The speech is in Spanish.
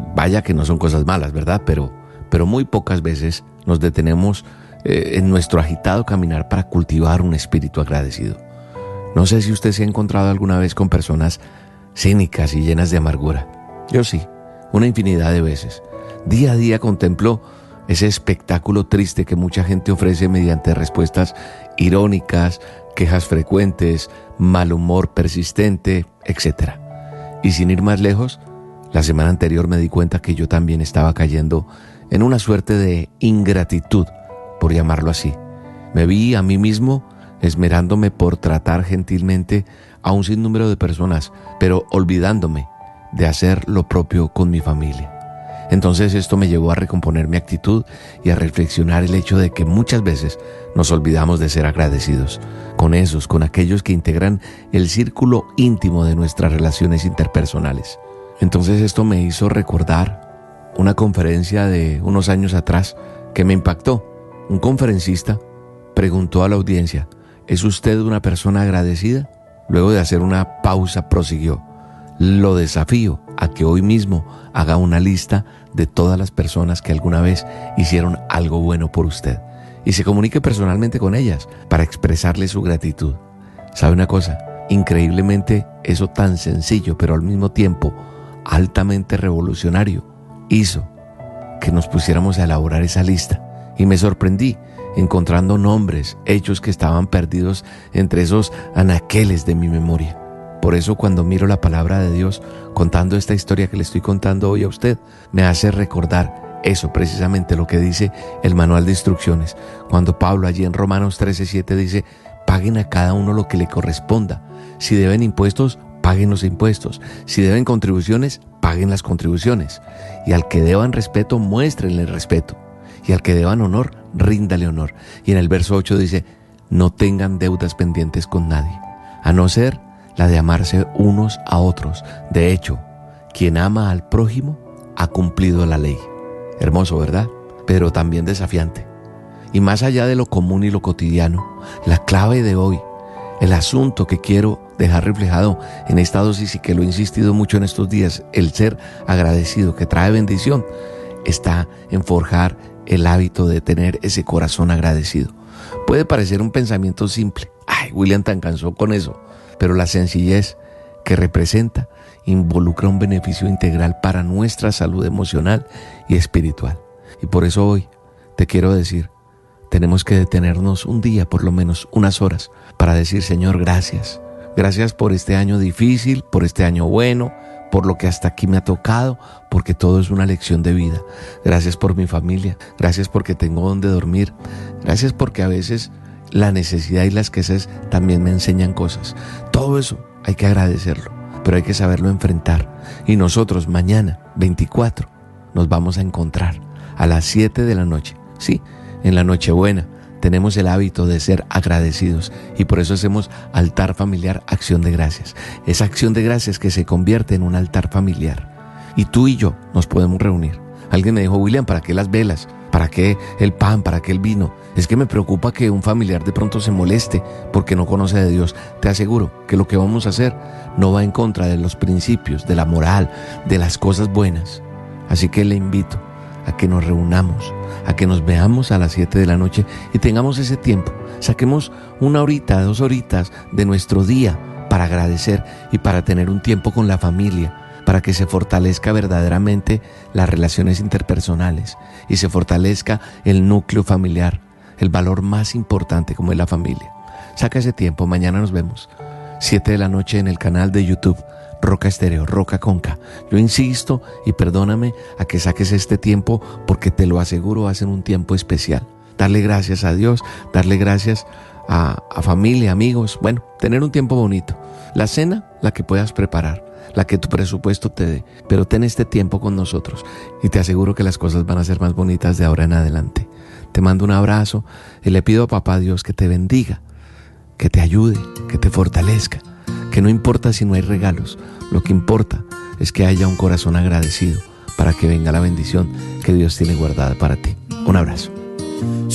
Y vaya que no son cosas malas, ¿verdad? Pero muy pocas veces nos detenemos en nuestro agitado caminar para cultivar un espíritu agradecido. No sé si usted se ha encontrado alguna vez con personas cínicas y llenas de amargura. Yo sí, una infinidad de veces. Día a día contemplo ese espectáculo triste que mucha gente ofrece mediante respuestas irónicas, quejas frecuentes, mal humor persistente, etc. Y sin ir más lejos, la semana anterior me di cuenta que yo también estaba cayendo en una suerte de ingratitud, por llamarlo así. Me vi a mí mismo esmerándome por tratar gentilmente a un sinnúmero de personas, pero olvidándome de hacer lo propio con mi familia. Entonces esto me llevó a recomponer mi actitud y a reflexionar el hecho de que muchas veces nos olvidamos de ser agradecidos con aquellos que integran el círculo íntimo de nuestras relaciones interpersonales. Entonces esto me hizo recordar una conferencia de unos años atrás que me impactó. Un conferencista preguntó a la audiencia: ¿es usted una persona agradecida? Luego de hacer una pausa prosiguió: lo desafío a que hoy mismo haga una lista de todas las personas que alguna vez hicieron algo bueno por usted y se comunique personalmente con ellas para expresarle su gratitud. ¿Sabe una cosa? Increíblemente, eso tan sencillo, pero al mismo tiempo altamente revolucionario, hizo que nos pusiéramos a elaborar esa lista. Y me sorprendí encontrando nombres, hechos que estaban perdidos entre esos anaqueles de mi memoria. Por eso cuando miro la palabra de Dios contando esta historia que le estoy contando hoy a usted, me hace recordar eso, precisamente lo que dice el manual de instrucciones. Cuando Pablo allí en Romanos 13:7 dice: paguen a cada uno lo que le corresponda. Si deben impuestos, paguen los impuestos. Si deben contribuciones, paguen las contribuciones. Y al que deban respeto, muéstrenle respeto. Y al que deban honor, ríndale honor. Y en el verso 8 dice: no tengan deudas pendientes con nadie, a no ser la de amarse unos a otros. De hecho, quien ama al prójimo ha cumplido la ley. Hermoso, ¿verdad? Pero también desafiante. Y más allá de lo común y lo cotidiano, la clave de hoy, el asunto que quiero dejar reflejado en esta dosis y que lo he insistido mucho en estos días, el ser agradecido que trae bendición, está en forjar el hábito de tener ese corazón agradecido. Puede parecer un pensamiento simple. Ay, William tan cansó con eso. Pero la sencillez que representa involucra un beneficio integral para nuestra salud emocional y espiritual. Y por eso hoy te quiero decir, tenemos que detenernos un día, por lo menos unas horas, para decir: Señor, gracias. Gracias por este año difícil, por este año bueno, por lo que hasta aquí me ha tocado, porque todo es una lección de vida. Gracias por mi familia, gracias porque tengo donde dormir, gracias porque a veces la necesidad y la escasez también me enseñan cosas. Todo eso hay que agradecerlo, pero hay que saberlo enfrentar. Y nosotros mañana, 24, nos vamos a encontrar a las 7 de la noche. Sí, en la Nochebuena tenemos el hábito de ser agradecidos y por eso hacemos altar familiar, acción de gracias. Esa acción de gracias que se convierte en un altar familiar. Y tú y yo nos podemos reunir. Alguien me dijo: William, ¿para qué las velas? ¿Para qué el pan? ¿Para qué el vino? Es que me preocupa que un familiar de pronto se moleste porque no conoce de Dios. Te aseguro que lo que vamos a hacer no va en contra de los principios, de la moral, de las cosas buenas. Así que le invito a que nos reunamos, a que nos veamos a las 7 de la noche y tengamos ese tiempo. Saquemos 1 horita, 2 horitas de nuestro día para agradecer y para tener un tiempo con la familia, para que se fortalezca verdaderamente las relaciones interpersonales y se fortalezca el núcleo familiar, el valor más importante como es la familia. Saca ese tiempo, mañana nos vemos, 7 de la noche en el canal de YouTube, Roca Estéreo, Roca Conca. Yo insisto y perdóname a que saques este tiempo porque te lo aseguro va a ser un tiempo especial. Darle gracias a Dios, darle gracias a familia, amigos, bueno, tener un tiempo bonito. La cena, la que puedas preparar, la que tu presupuesto te dé, pero ten este tiempo con nosotros y te aseguro que las cosas van a ser más bonitas de ahora en adelante. Te mando un abrazo y le pido a Papá Dios que te bendiga, que te ayude, que te fortalezca, que no importa si no hay regalos, lo que importa es que haya un corazón agradecido para que venga la bendición que Dios tiene guardada para ti. Un abrazo.